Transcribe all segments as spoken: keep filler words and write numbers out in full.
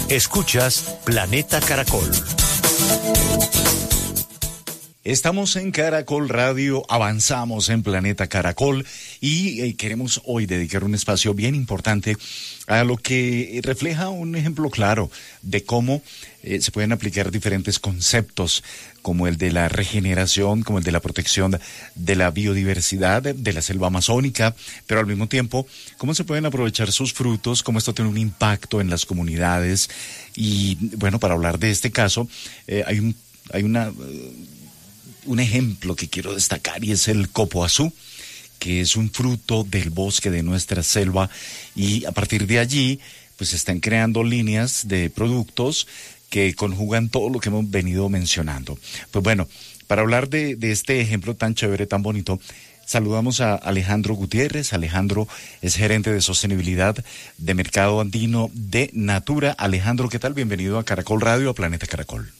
Escuchas Planeta Caracol. Estamos en Caracol Radio, avanzamos en Planeta Caracol y eh, queremos hoy dedicar un espacio bien importante a lo que refleja un ejemplo claro de cómo eh, se pueden aplicar diferentes conceptos como el de la regeneración, como el de la protección de la biodiversidad de la selva amazónica, pero al mismo tiempo cómo se pueden aprovechar sus frutos, cómo esto tiene un impacto en las comunidades. Y bueno, para hablar de este caso eh, hay un, hay una... Uh, Un ejemplo que quiero destacar y es el copoazú, que es un fruto del bosque de nuestra selva, y a partir de allí pues se están creando líneas de productos que conjugan todo lo que hemos venido mencionando. Pues bueno, para hablar de, de este ejemplo tan chévere, tan bonito, saludamos a Alejandro Gutiérrez. Alejandro es gerente de sostenibilidad de Mercado Andino de Natura. Alejandro, ¿qué tal? Bienvenido a Caracol Radio, a Planeta Caracol.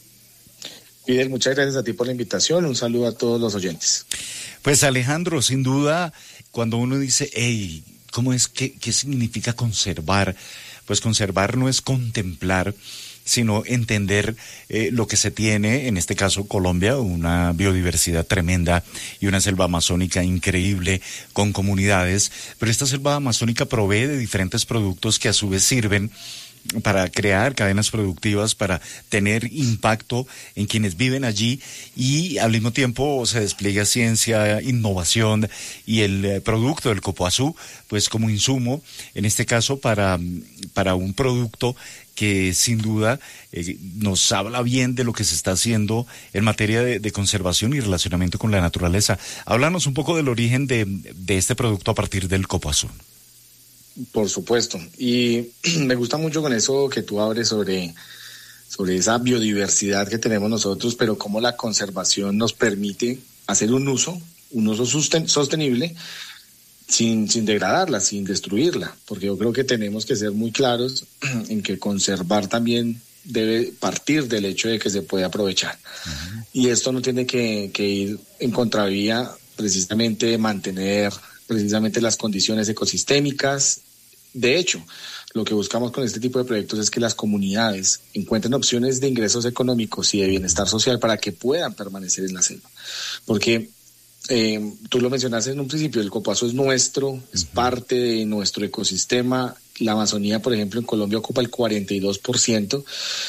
Fidel, muchas gracias a ti por la invitación. Un saludo a todos los oyentes. Pues Alejandro, sin duda, cuando uno dice, hey, ¿cómo es que qué significa conservar? Pues conservar no es contemplar, sino entender eh, lo que se tiene, en este caso Colombia, una biodiversidad tremenda y una selva amazónica increíble con comunidades, pero esta selva amazónica provee de diferentes productos que a su vez sirven para crear cadenas productivas, para tener impacto en quienes viven allí, y al mismo tiempo se despliega ciencia, innovación y el eh, producto del copoazú, pues como insumo, en este caso para, para un producto que sin duda eh, nos habla bien de lo que se está haciendo en materia de, de conservación y relacionamiento con la naturaleza. Háblanos un poco del origen de, de este producto a partir del copoazú. Por supuesto, y me gusta mucho con eso que tú abres sobre, sobre esa biodiversidad que tenemos nosotros, pero cómo la conservación nos permite hacer un uso, un uso susten- sostenible sin, sin degradarla, sin destruirla, porque yo creo que tenemos que ser muy claros en que conservar también debe partir del hecho de que se puede aprovechar. Uh-huh. Y esto no tiene que, que ir en contravía precisamente de mantener precisamente las condiciones ecosistémicas. De hecho, lo que buscamos con este tipo de proyectos es que las comunidades encuentren opciones de ingresos económicos y de bienestar social para que puedan permanecer en la selva. Porque eh, tú lo mencionaste en un principio, el copoazú es nuestro, es parte de nuestro ecosistema. La Amazonía, por ejemplo, en Colombia ocupa el cuarenta y dos por ciento,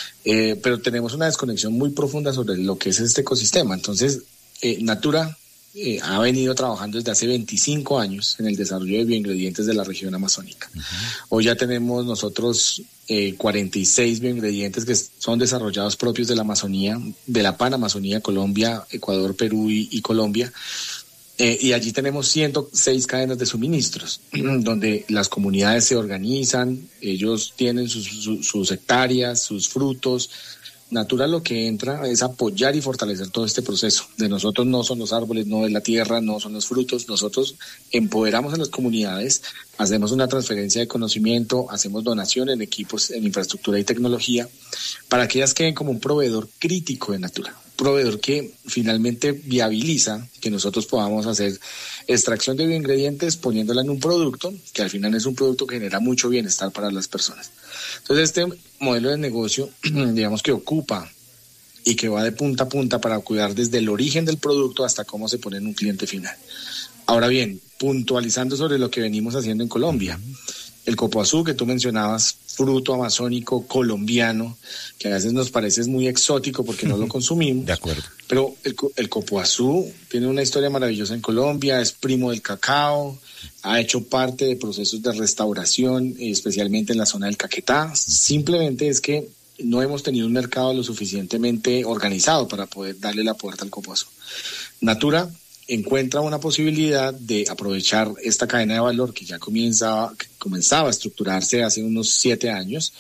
eh, pero tenemos una desconexión muy profunda sobre lo que es este ecosistema. Entonces, eh, Natura Eh, ha venido trabajando desde hace veinticinco años en el desarrollo de bioingredientes de la región amazónica. Uh-huh. Hoy ya tenemos nosotros eh, cuarenta y seis bioingredientes que son desarrollados propios de la Amazonía, de la Panamazonía, Colombia, Ecuador, Perú y, y Colombia. Eh, y allí tenemos ciento seis cadenas de suministros, donde las comunidades se organizan, ellos tienen sus, sus, sus hectáreas, sus frutos. Natura lo que entra es apoyar y fortalecer todo este proceso. De nosotros no son los árboles, no es la tierra, no son los frutos. Nosotros empoderamos a las comunidades, hacemos una transferencia de conocimiento, hacemos donación en equipos, en infraestructura y tecnología, para que ellas queden como un proveedor crítico de Natura. Proveedor que finalmente viabiliza que nosotros podamos hacer extracción de bioingredientes poniéndola en un producto que al final es un producto que genera mucho bienestar para las personas. Entonces este modelo de negocio, digamos que ocupa y que va de punta a punta para cuidar desde el origen del producto hasta cómo se pone en un cliente final. Ahora bien, puntualizando sobre lo que venimos haciendo en Colombia, el copoazú que tú mencionabas, fruto amazónico colombiano, que a veces nos parece muy exótico porque no lo consumimos. De acuerdo. Pero el, el copoazú tiene una historia maravillosa en Colombia, es primo del cacao, ha hecho parte de procesos de restauración, especialmente en la zona del Caquetá. Simplemente es que no hemos tenido un mercado lo suficientemente organizado para poder darle la puerta al copoazú. Natura encuentra una posibilidad de aprovechar esta cadena de valor que ya comienza, que comenzaba a estructurarse hace unos siete años,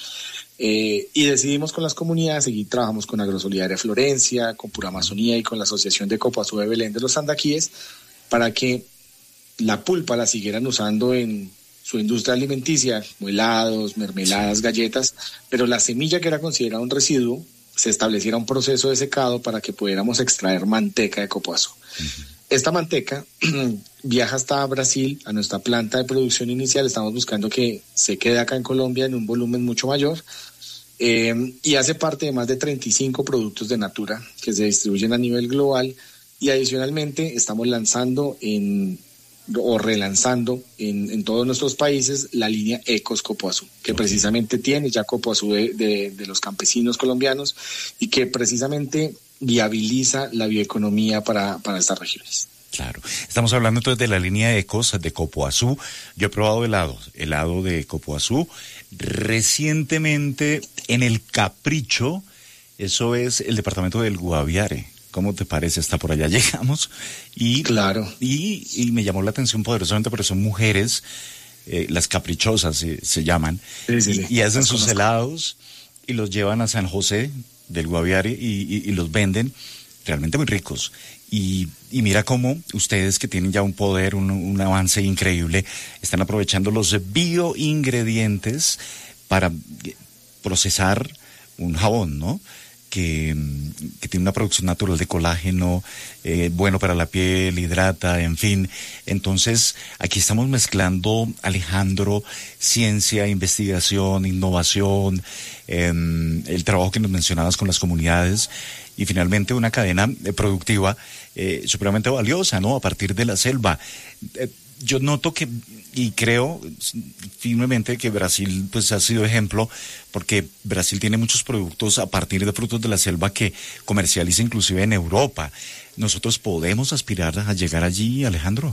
eh, y decidimos con las comunidades seguir, trabajamos con Agrosolidaria Florencia, con Pura Amazonía y con la Asociación de Copoazú de Belén de los Sandaquíes, para que la pulpa la siguieran usando en su industria alimenticia, como helados, mermeladas, galletas, pero la semilla, que era considerada un residuo, se estableciera un proceso de secado para que pudiéramos extraer manteca de copoazú. Uh-huh. Esta manteca viaja hasta Brasil, a nuestra planta de producción inicial. Estamos buscando que se quede acá en Colombia en un volumen mucho mayor. eh, y hace parte de más de treinta y cinco productos de Natura que se distribuyen a nivel global, y adicionalmente estamos lanzando en o relanzando en, en todos nuestros países la línea Ecos Copoazú, que precisamente tiene ya Copoazú de, de, de los campesinos colombianos y que precisamente viabiliza la bioeconomía para, para estas regiones. Claro. Estamos hablando entonces de la línea Ecos de Copoazú. Yo he probado helados, helado de Copoazú. Recientemente en el Capricho, eso es el departamento del Guaviare. ¿Cómo te parece? Hasta por allá llegamos. Y, claro. Y, y me llamó la atención poderosamente porque son mujeres, eh, las caprichosas eh, se llaman, sí, sí, y, sí. y hacen las sus conozco. helados y los llevan a San José del Guaviare y, y, y los venden realmente muy ricos. Y, y mira cómo ustedes que tienen ya un poder, un, un avance increíble, están aprovechando los bioingredientes para procesar un jabón, ¿no? Que, que tiene una producción natural de colágeno, eh, bueno para la piel, hidrata, en fin. Entonces, aquí estamos mezclando, Alejandro, ciencia, investigación, innovación, eh, el trabajo que nos mencionabas con las comunidades y finalmente una cadena eh, productiva eh, supremamente valiosa, ¿no? A partir de la selva. Eh, yo noto que, y creo firmemente que Brasil pues ha sido ejemplo, porque Brasil tiene muchos productos a partir de frutos de la selva que comercializa inclusive en Europa. ¿Nosotros podemos aspirar a llegar allí, Alejandro?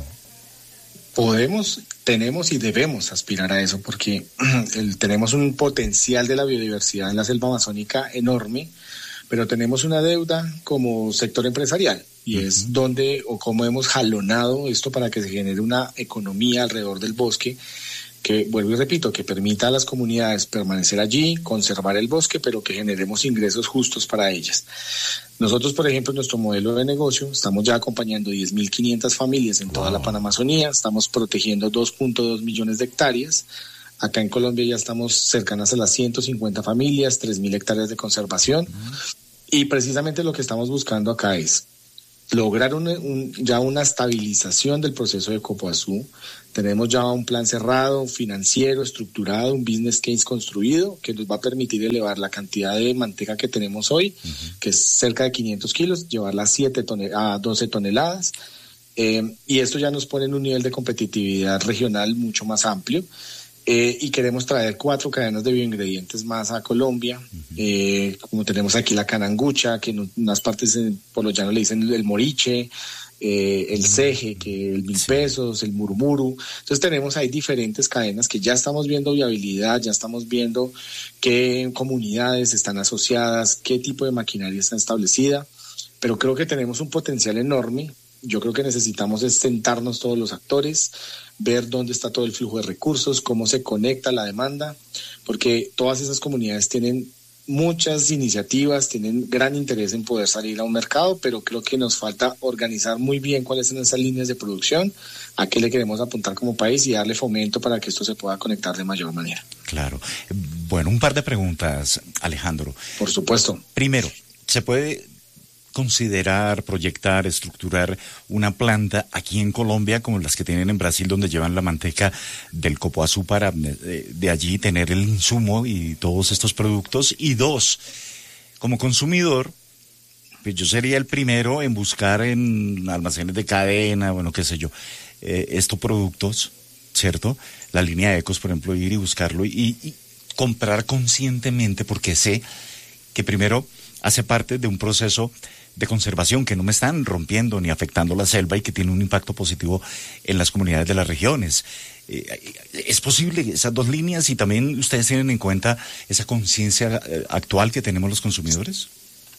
Podemos, tenemos y debemos aspirar a eso, porque el, tenemos un potencial de la biodiversidad en la selva amazónica enorme, pero tenemos una deuda como sector empresarial. Y es uh-huh. donde o cómo hemos jalonado esto para que se genere una economía alrededor del bosque que, vuelvo y repito, que permita a las comunidades permanecer allí, conservar el bosque, pero que generemos ingresos justos para ellas. Nosotros, por ejemplo, en nuestro modelo de negocio, estamos ya acompañando diez mil quinientas familias en toda wow. la Panamazonía, estamos protegiendo dos punto dos millones de hectáreas. Acá en Colombia ya estamos cercanas a las ciento cincuenta familias, tres mil hectáreas de conservación. Uh-huh. Y precisamente lo que estamos buscando acá es lograr un, un, ya una estabilización del proceso de Copoazú. Tenemos ya un plan cerrado, financiero, estructurado, un business case construido que nos va a permitir elevar la cantidad de manteca que tenemos hoy, uh-huh. que es cerca de quinientos kilos, llevarla a, siete tonel- a doce toneladas. Eh, y esto ya nos pone en un nivel de competitividad regional mucho más amplio. Eh, y queremos traer cuatro cadenas de bioingredientes más a Colombia, uh-huh. eh, como tenemos aquí la canangucha, que en unas partes en, por lo llano le dicen el moriche, eh, el ceje, que el mil pesos, el murmuru. Entonces tenemos ahí diferentes cadenas que ya estamos viendo viabilidad, ya estamos viendo qué comunidades están asociadas, qué tipo de maquinaria está establecida, pero creo que tenemos un potencial enorme. Yo creo que necesitamos es sentarnos todos los actores, ver dónde está todo el flujo de recursos, cómo se conecta la demanda, porque todas esas comunidades tienen muchas iniciativas, tienen gran interés en poder salir a un mercado, pero creo que nos falta organizar muy bien cuáles son esas líneas de producción, a qué le queremos apuntar como país y darle fomento para que esto se pueda conectar de mayor manera. Claro. Bueno, un par de preguntas, Alejandro. Por supuesto. Primero, ¿se puede considerar, proyectar, estructurar una planta aquí en Colombia como las que tienen en Brasil, donde llevan la manteca del Copoazú para de, de allí tener el insumo y todos estos productos? Y dos, como consumidor, pues yo sería el primero en buscar en almacenes de cadena, bueno, qué sé yo, eh, estos productos, ¿cierto? La línea de Ecos, por ejemplo, ir y buscarlo y, y comprar conscientemente, porque sé que primero hace parte de un proceso de conservación, que no me están rompiendo ni afectando la selva y que tiene un impacto positivo en las comunidades de las regiones. Eh, ¿Es posible esas dos líneas y también ustedes tienen en cuenta esa conciencia actual que tenemos los consumidores?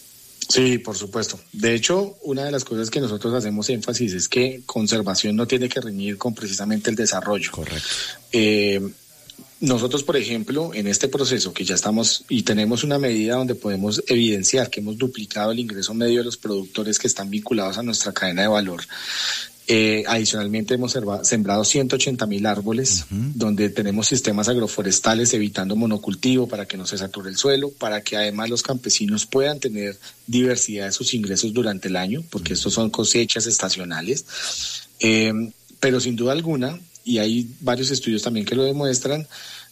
Sí, por supuesto. De hecho, una de las cosas que nosotros hacemos énfasis es que conservación no tiene que reñir con precisamente el desarrollo. Correcto. Eh, Nosotros, por ejemplo, en este proceso que ya estamos y tenemos una medida donde podemos evidenciar que hemos duplicado el ingreso medio de los productores que están vinculados a nuestra cadena de valor. Eh, adicionalmente hemos sembrado ciento ochenta mil árboles, uh-huh. donde tenemos sistemas agroforestales evitando monocultivo para que no se sature el suelo, para que además los campesinos puedan tener diversidad de sus ingresos durante el año, porque uh-huh. estos son cosechas estacionales. Eh, pero sin duda alguna, y hay varios estudios también que lo demuestran,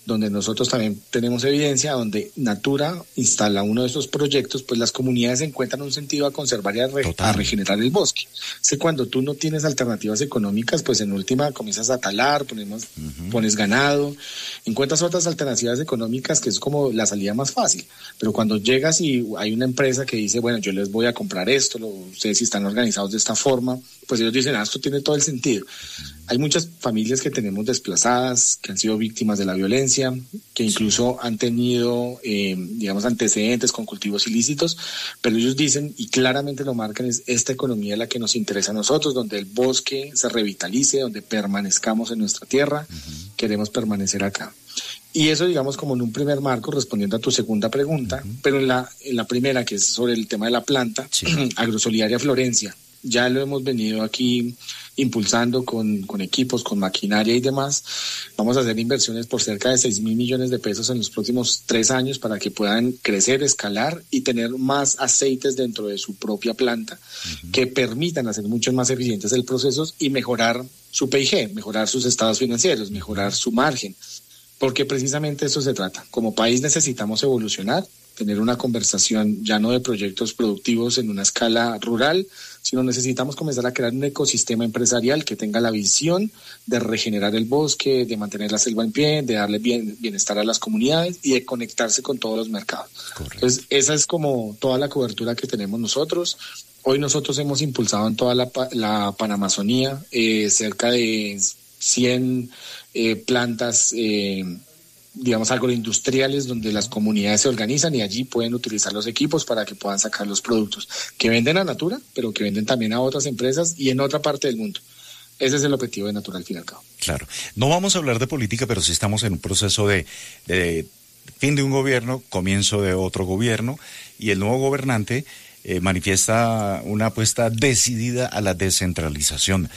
donde nosotros también tenemos evidencia, donde Natura instala uno de estos proyectos, pues las comunidades encuentran un sentido a conservar y a, re, a regenerar el bosque. O cuando tú no tienes alternativas económicas, pues en última comienzas a talar, ponemos, uh-huh. pones ganado, encuentras otras alternativas económicas que es como la salida más fácil. Pero cuando llegas y hay una empresa que dice, bueno, yo les voy a comprar esto, lo, ustedes si están organizados de esta forma, pues ellos dicen, ah, esto tiene todo el sentido. Uh-huh. Hay muchas familias que tenemos desplazadas, que han sido víctimas de la violencia, que incluso han tenido, eh, digamos, antecedentes con cultivos ilícitos, pero ellos dicen, y claramente lo marcan, es esta economía la que nos interesa a nosotros, donde el bosque se revitalice, donde permanezcamos en nuestra tierra, uh-huh. queremos permanecer acá. Y eso, digamos, como en un primer marco, respondiendo a tu segunda pregunta, uh-huh. pero en la, en la primera, que es sobre el tema de la planta, sí. Agrosolidaria Florencia, ya lo hemos venido aquí impulsando con, con equipos, con maquinaria y demás. Vamos a hacer inversiones por cerca de seis mil millones de pesos en los próximos tres años para que puedan crecer, escalar y tener más aceites dentro de su propia planta uh-huh. que permitan hacer mucho más eficientes el proceso y mejorar su P I G, mejorar sus estados financieros, mejorar su margen, porque precisamente eso se trata. Como país necesitamos evolucionar, tener una conversación ya no de proyectos productivos en una escala rural, sino necesitamos comenzar a crear un ecosistema empresarial que tenga la visión de regenerar el bosque, de mantener la selva en pie, de darle bien, bienestar a las comunidades y de conectarse con todos los mercados. Correcto. Entonces, esa es como toda la cobertura que tenemos nosotros. Hoy nosotros hemos impulsado en toda la, la Panamazonía eh, cerca de cien eh, plantas eh, digamos, agroindustriales donde las comunidades se organizan y allí pueden utilizar los equipos para que puedan sacar los productos que venden a Natura, pero que venden también a otras empresas y en otra parte del mundo. Ese es el objetivo de Natura al fin y al cabo. Claro. No vamos a hablar de política, pero sí estamos en un proceso de, de fin de un gobierno, comienzo de otro gobierno, y el nuevo gobernante eh, manifiesta una apuesta decidida a la descentralización.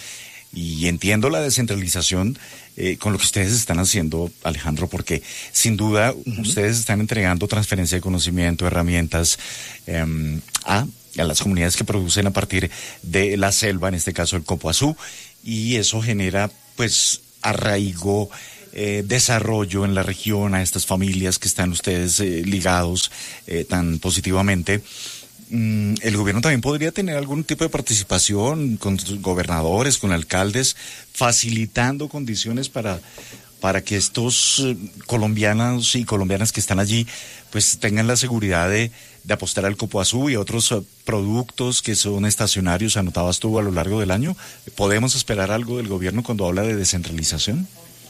Y entiendo la descentralización eh, con lo que ustedes están haciendo, Alejandro, porque sin duda uh-huh. ustedes están entregando transferencia de conocimiento, herramientas eh, a, a las comunidades que producen a partir de la selva, en este caso el copoazú, y eso genera pues arraigo, eh, desarrollo en la región a estas familias que están ustedes eh, ligados eh, tan positivamente. El gobierno también podría tener algún tipo de participación con gobernadores, con alcaldes, facilitando condiciones para, para que estos colombianos y colombianas que están allí pues tengan la seguridad de, de apostar al copoazú y otros uh, productos que son estacionarios, anotabas tú, a lo largo del año. ¿Podemos esperar algo del gobierno cuando habla de descentralización?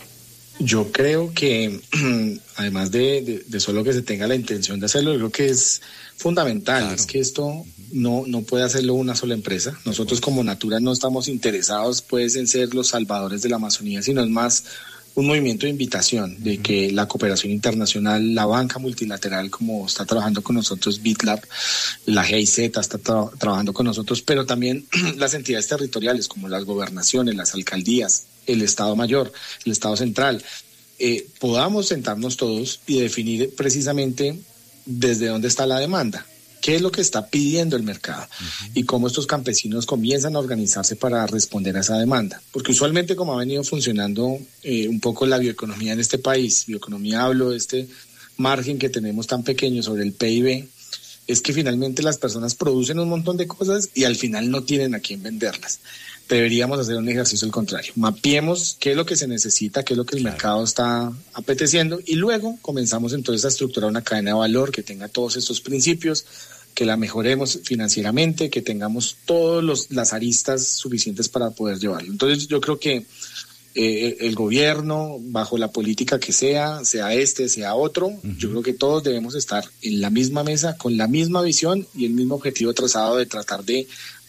Yo creo que, además de, de, de solo que se tenga la intención de hacerlo, creo que es fundamental, claro. Es que esto no, no puede hacerlo una sola empresa. Nosotros como Natura no estamos interesados pues en ser los salvadores de la Amazonía, sino es más un movimiento de invitación, de que la cooperación internacional, la banca multilateral, como está trabajando con nosotros BitLab, la G I Z está tra- trabajando con nosotros, pero también las entidades territoriales como las gobernaciones, las alcaldías, el Estado Mayor, el Estado Central, eh, podamos sentarnos todos y definir precisamente desde dónde está la demanda, qué es lo que está pidiendo el mercado uh-huh. y cómo estos campesinos comienzan a organizarse para responder a esa demanda. Porque usualmente como ha venido funcionando eh, un poco la bioeconomía en este país, bioeconomía hablo de este margen que tenemos tan pequeño sobre el P I B, es que finalmente las personas producen un montón de cosas y al final no tienen a quién venderlas. Deberíamos hacer un ejercicio al contrario. Mapeemos qué es lo que se necesita, qué es lo que el claro. mercado está apeteciendo y luego comenzamos entonces a estructurar una cadena de valor que tenga todos estos principios, que la mejoremos financieramente, que tengamos todas las aristas suficientes para poder llevarlo. Entonces yo creo que eh, el gobierno, bajo la política que sea, sea este, sea otro, uh-huh. yo creo que todos debemos estar en la misma mesa, con la misma visión y el mismo objetivo trazado de tratar de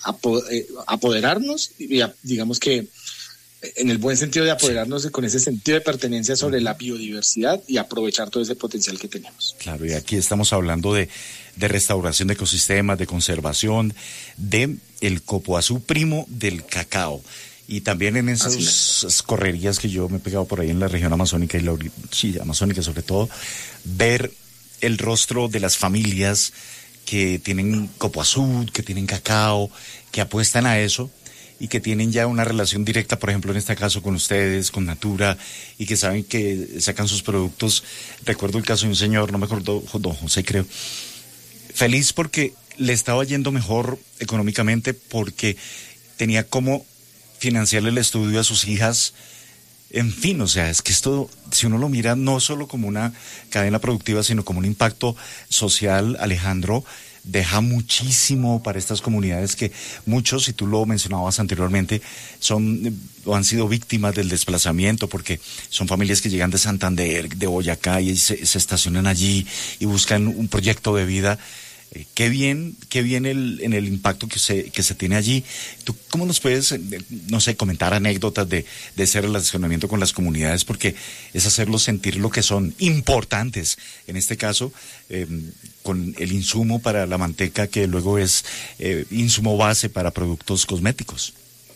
apoderarnos, y digamos que en el buen sentido de apoderarnos con ese sentido de pertenencia sobre la biodiversidad y aprovechar todo ese potencial que tenemos. Claro, y aquí estamos hablando de, de restauración de ecosistemas, de conservación, de el copoazú primo del cacao. Y también en esas, esas correrías que yo me he pegado por ahí en la región amazónica y la sí, amazónica sobre todo, ver el rostro de las familias que tienen copoazú, que tienen cacao, que apuestan a eso y que tienen ya una relación directa, por ejemplo, en este caso con ustedes, con Natura, y que saben que sacan sus productos. Recuerdo el caso de un señor, no me acuerdo, don José creo, feliz porque le estaba yendo mejor económicamente porque tenía cómo financiarle el estudio a sus hijas. En fin, o sea, es que esto, si uno lo mira no solo como una cadena productiva, sino como un impacto social, Alejandro, deja muchísimo para estas comunidades que muchos, y tú lo mencionabas anteriormente, son o han sido víctimas del desplazamiento, porque son familias que llegan de Santander, de Boyacá, y se, se estacionan allí y buscan un proyecto de vida. Eh, qué bien, qué bien el, en el impacto que se, que se tiene allí. ¿Tú cómo nos puedes, eh, no sé, comentar anécdotas de, de ese relacionamiento con las comunidades? Porque es hacerlos sentir lo que son importantes, en este caso, eh, con el insumo para la manteca, que luego es eh, insumo base para productos cosméticos.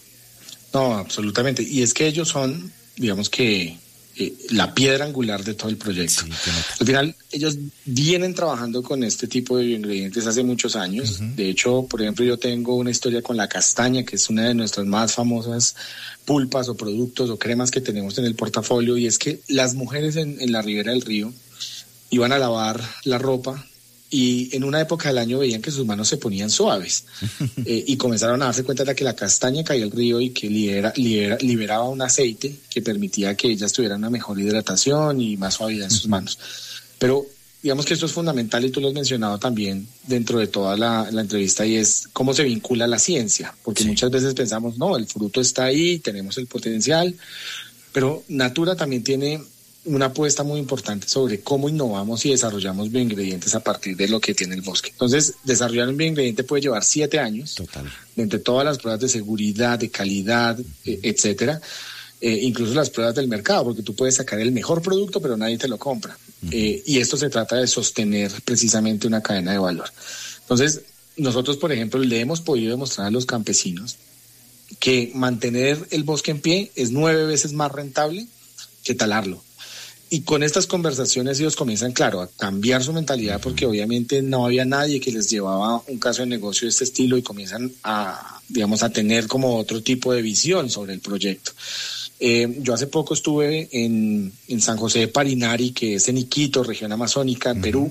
No, absolutamente. Y es que ellos son, digamos que, Eh, la piedra angular de todo el proyecto. Sí, al final, ellos vienen trabajando con este tipo de ingredientes hace muchos años. Uh-huh. De hecho, por ejemplo, yo tengo una historia con la castaña, que es una de nuestras más famosas pulpas o productos o cremas que tenemos en el portafolio, y es que las mujeres en, en la ribera del río iban a lavar la ropa y en una época del año veían que sus manos se ponían suaves eh, y comenzaron a darse cuenta de que la castaña caía al río y que libera, libera, liberaba un aceite que permitía que ellas tuvieran una mejor hidratación y más suavidad en sus manos. Pero digamos que esto es fundamental, y tú lo has mencionado también dentro de toda la, la entrevista, y es cómo se vincula la ciencia, porque sí. Muchas veces pensamos, no, el fruto está ahí, tenemos el potencial, pero Natura también tiene una apuesta muy importante sobre cómo innovamos y desarrollamos bioingredientes a partir de lo que tiene el bosque. Entonces, desarrollar un bioingrediente puede llevar siete años. Total. Entre todas las pruebas de seguridad, de calidad, uh-huh. eh, etcétera, eh, incluso las pruebas del mercado, porque tú puedes sacar el mejor producto, pero nadie te lo compra. Uh-huh. Eh, y esto se trata de sostener precisamente una cadena de valor. Entonces, nosotros, por ejemplo, le hemos podido demostrar a los campesinos que mantener el bosque en pie es nueve veces más rentable que talarlo. Y con estas conversaciones ellos comienzan, claro, a cambiar su mentalidad, porque obviamente no había nadie que les llevaba un caso de negocio de este estilo, y comienzan a, digamos, a tener como otro tipo de visión sobre el proyecto. Eh, yo hace poco estuve en, en San José de Parinari, que es en Iquito, región amazónica, en Perú,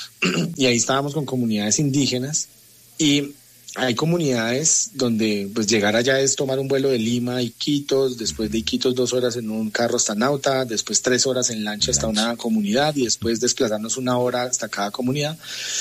y ahí estábamos con comunidades indígenas, y hay comunidades donde pues llegar allá es tomar un vuelo de Lima a Iquitos, después de Iquitos dos horas en un carro hasta Nauta, después tres horas en lancha hasta una comunidad, y después desplazarnos una hora hasta cada comunidad.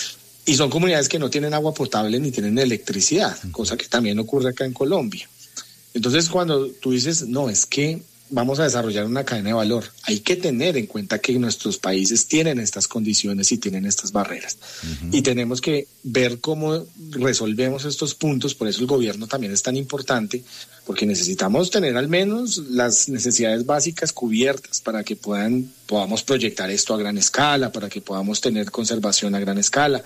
Y son comunidades que no tienen agua potable ni tienen electricidad, cosa que también ocurre acá en Colombia. Entonces, cuando tú dices, no, es que vamos a desarrollar una cadena de valor, hay que tener en cuenta que nuestros países tienen estas condiciones y tienen estas barreras. Uh-huh. Y tenemos que ver cómo resolvemos estos puntos. Por eso el gobierno también es tan importante, porque necesitamos tener al menos las necesidades básicas cubiertas para que puedan, podamos proyectar esto a gran escala, para que podamos tener conservación a gran escala.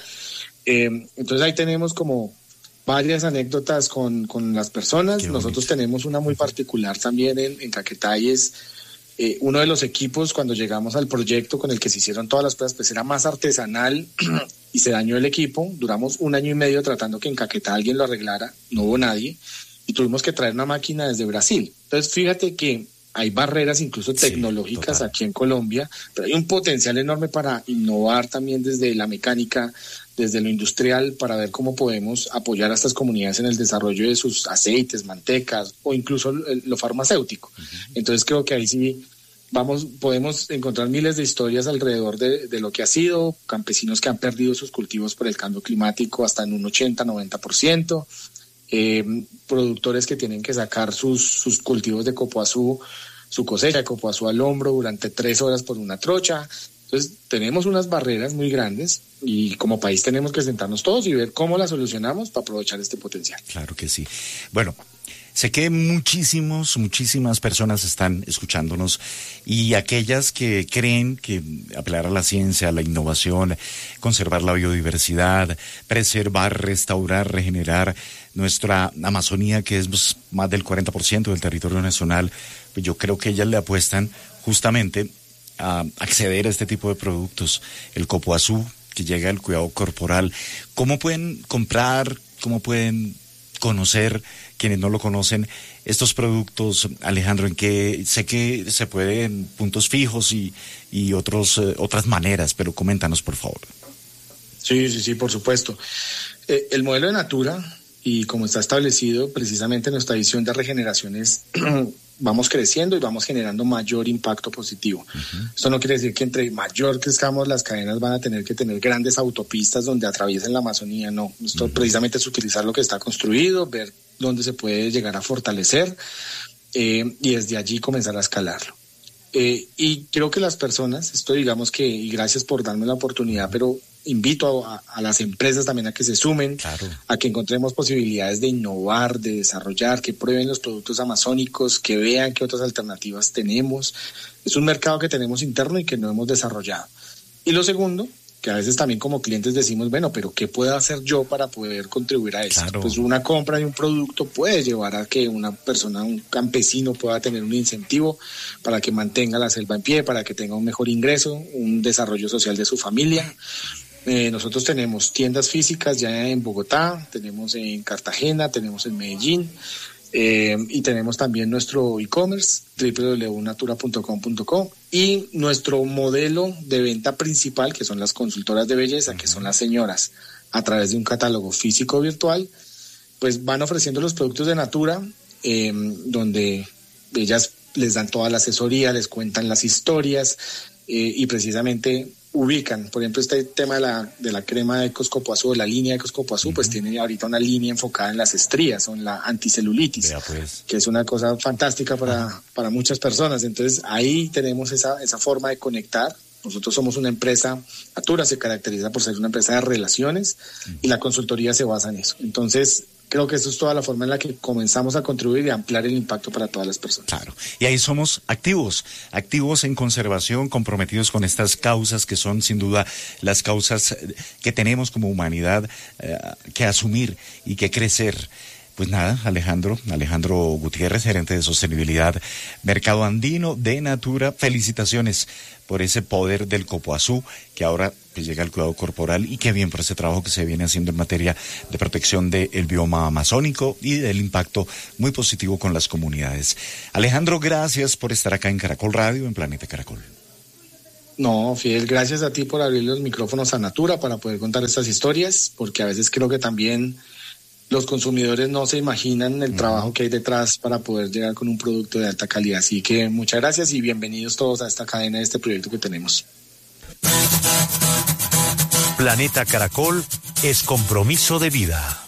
Eh, entonces ahí tenemos como varias anécdotas con, con las personas. Nosotros tenemos una muy particular también en, en Caquetá, y es eh, uno de los equipos, cuando llegamos al proyecto con el que se hicieron todas las pruebas, pues era más artesanal y se dañó el equipo. Duramos un año y medio tratando que en Caquetá alguien lo arreglara, no hubo nadie, y tuvimos que traer una máquina desde Brasil. Entonces fíjate que hay barreras incluso tecnológicas sí, aquí en Colombia, pero hay un potencial enorme para innovar también desde la mecánica, desde lo industrial, para ver cómo podemos apoyar a estas comunidades en el desarrollo de sus aceites, mantecas o incluso lo farmacéutico. Uh-huh. Entonces creo que ahí sí vamos, podemos encontrar miles de historias alrededor de, de lo que ha sido, campesinos que han perdido sus cultivos por el cambio climático hasta en un ochenta, noventa por ciento, eh, productores que tienen que sacar sus, sus cultivos de copoazú, su cosecha de copoazú al hombro durante tres horas por una trocha. Entonces tenemos unas barreras muy grandes, y como país tenemos que sentarnos todos y ver cómo las solucionamos para aprovechar este potencial. Claro que sí. Bueno, sé que muchísimos, muchísimas personas están escuchándonos, y aquellas que creen que apelar a la ciencia, a la innovación, conservar la biodiversidad, preservar, restaurar, regenerar nuestra Amazonía, que es pues, más del cuarenta por ciento del territorio nacional, pues yo creo que ellas le apuestan justamente a acceder a este tipo de productos, el copoazú, que llega al cuidado corporal. ¿Cómo pueden comprar, cómo pueden conocer, quienes no lo conocen, estos productos, Alejandro, en que sé que se puede en puntos fijos y, y otros, eh, otras maneras, pero coméntanos, por favor. Sí, sí, sí, por supuesto. Eh, el modelo de Natura, y como está establecido, precisamente nuestra visión de regeneración es vamos creciendo y vamos generando mayor impacto positivo. Uh-huh. Esto no quiere decir que entre mayor crezcamos las cadenas van a tener que tener grandes autopistas donde atraviesen la Amazonía, no. Esto uh-huh. precisamente es utilizar lo que está construido, ver dónde se puede llegar a fortalecer eh, y desde allí comenzar a escalarlo. Eh, y creo que las personas, esto digamos que, y gracias por darme la oportunidad, pero invito a, a las empresas también a que se sumen, claro. a que encontremos posibilidades de innovar, de desarrollar, que prueben los productos amazónicos, que vean qué otras alternativas tenemos. Es un mercado que tenemos interno y que no hemos desarrollado. Y lo segundo, que a veces también como clientes decimos, bueno, pero ¿qué puedo hacer yo para poder contribuir a esto? Claro. Pues una compra de un producto puede llevar a que una persona, un campesino pueda tener un incentivo para que mantenga la selva en pie, para que tenga un mejor ingreso, un desarrollo social de su familia. Eh, nosotros tenemos tiendas físicas ya en Bogotá, tenemos en Cartagena, tenemos en Medellín eh, y tenemos también nuestro e-commerce doble u doble u doble u punto natura punto com punto co y nuestro modelo de venta principal, que son las consultoras de belleza, que son las señoras, a través de un catálogo físico virtual, pues van ofreciendo los productos de Natura, eh, donde ellas les dan toda la asesoría, les cuentan las historias eh, y precisamente ubican, por ejemplo, este tema de la, de la crema de Coscopoazú, de la línea de Coscopoazú, uh-huh. pues tiene ahorita una línea enfocada en las estrías o en la anticelulitis, pues. que es una cosa fantástica para, uh-huh. para muchas personas. Entonces ahí tenemos esa, esa forma de conectar. Nosotros somos una empresa, Natura se caracteriza por ser una empresa de relaciones uh-huh. y la consultoría se basa en eso. Entonces creo que eso es toda la forma en la que comenzamos a contribuir y a ampliar el impacto para todas las personas. Claro, y ahí somos activos, activos en conservación, comprometidos con estas causas que son sin duda las causas que tenemos como humanidad eh, que asumir y que crecer. Pues nada, Alejandro, Alejandro Gutiérrez, gerente de sostenibilidad Mercado Andino de Natura, felicitaciones por ese poder del copoazú que ahora pues, llega al cuidado corporal y qué bien por ese trabajo que se viene haciendo en materia de protección del bioma amazónico y del impacto muy positivo con las comunidades. Alejandro, gracias por estar acá en Caracol Radio, en Planeta Caracol. No, Fidel, gracias a ti por abrir los micrófonos a Natura para poder contar estas historias, porque a veces creo que también los consumidores no se imaginan el trabajo que hay detrás para poder llegar con un producto de alta calidad. Así que muchas gracias y bienvenidos todos a esta cadena, a este proyecto que tenemos. Planeta Caracol es compromiso de vida.